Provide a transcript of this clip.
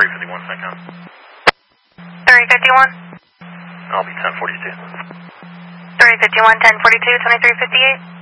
3051, St. 3051? I'll be 1042. 3051, 1042, 2358?